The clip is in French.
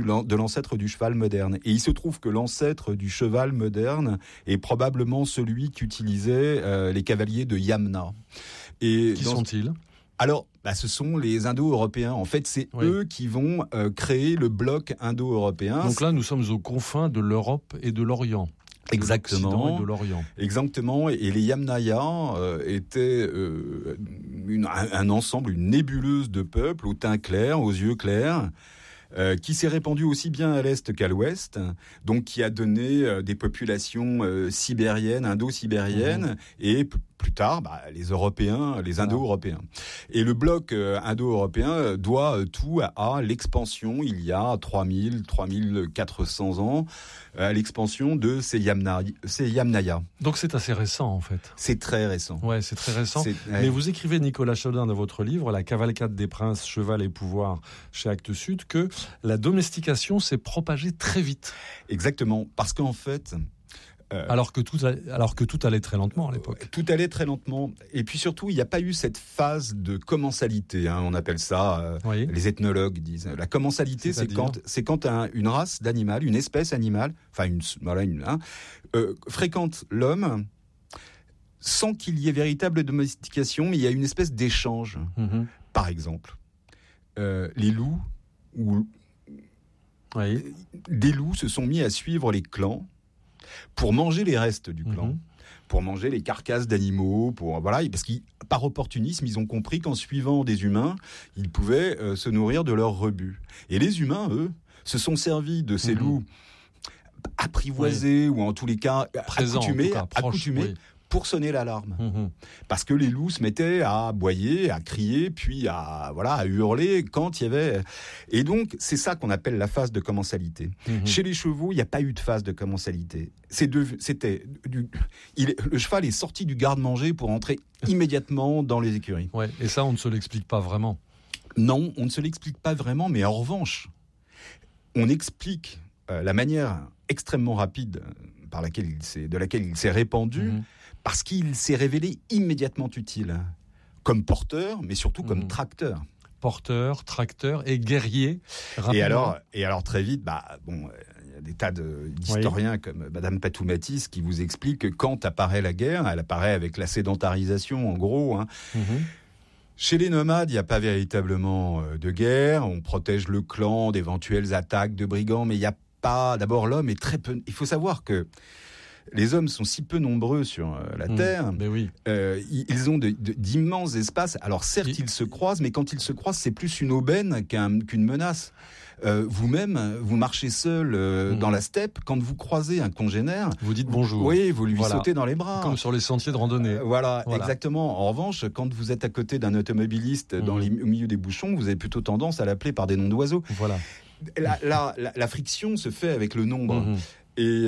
de l'ancêtre du cheval moderne. Et il se trouve que l'ancêtre du cheval moderne est probablement celui qu'utilisaient les cavaliers de Yamna. Qui sont-ils ? Alors, ce sont les Indo-Européens. En fait, c'est eux qui vont créer le bloc indo-européen. Donc là, nous sommes aux confins de l'Europe et de l'Orient. Exactement. Et de l'Orient. Exactement. Et les Yamnaya étaient un ensemble, une nébuleuse de peuples au teint clair, aux yeux clairs, qui s'est répandu aussi bien à l'est qu'à l'ouest, donc qui a donné des populations sibériennes, indo-sibériennes, et plus tard, les Européens, les Indo-Européens. Et le bloc indo-européen doit tout à l'expansion, il y a 3400 ans, à l'expansion de ces Yamnaya. Donc c'est assez récent, en fait. C'est très récent. Ouais, c'est très récent. Mais vous écrivez, Nicolas Chaudin, dans votre livre, La cavalcade des princes, cheval et pouvoir, chez Actes Sud, que la domestication s'est propagée très vite. Exactement, parce qu'en fait... Alors que tout allait très lentement à l'époque. Tout allait très lentement. Et puis surtout, il n'y a pas eu cette phase de commensalité. On appelle ça, les ethnologues disent. La commensalité, c'est quand une race d'animal, une espèce animale, fréquente l'homme sans qu'il y ait véritable domestication, mais il y a une espèce d'échange. Par exemple, les loups, des loups se sont mis à suivre les clans pour manger les restes du clan, pour manger les carcasses d'animaux, parce qu'ils, par opportunisme, ils ont compris qu'en suivant des humains, ils pouvaient se nourrir de leurs rebuts. Et les humains, eux, se sont servis de ces loups apprivoisés ou en tous les cas accoutumés pour sonner l'alarme. Parce que les loups se mettaient à aboyer, à crier, puis à hurler quand il y avait... Et donc, c'est ça qu'on appelle la phase de commensalité. Chez les chevaux, il n'y a pas eu de phase de commensalité. Le cheval est sorti du garde-manger pour entrer immédiatement dans les écuries. Ouais, et ça, on ne se l'explique pas vraiment. Non, on ne se l'explique pas vraiment, mais en revanche, on explique la manière extrêmement rapide de laquelle il s'est répandu, parce qu'il s'est révélé immédiatement utile, comme porteur, mais surtout comme tracteur. Porteur, tracteur et guerrier. Et alors très vite, il y a des tas d'historiens comme Madame Patou-Matisse qui vous expliquent que quand apparaît la guerre, elle apparaît avec la sédentarisation, en gros. Chez les nomades, il n'y a pas véritablement de guerre. On protège le clan d'éventuelles attaques de brigands, mais il n'y a pas... D'abord, l'homme est très peu... Il faut savoir que les hommes sont si peu nombreux sur la Terre, ils ont d'immenses espaces. Alors certes, ils se croisent, mais quand ils se croisent, c'est plus une aubaine qu'une menace. Vous-même, vous marchez seul dans la steppe, quand vous croisez un congénère... Vous dites bonjour. Oui, vous lui sautez dans les bras. Comme sur les sentiers de randonnée. Voilà, exactement. En revanche, quand vous êtes à côté d'un automobiliste au milieu des bouchons, vous avez plutôt tendance à l'appeler par des noms d'oiseaux. Voilà. La friction se fait avec le nombre. Et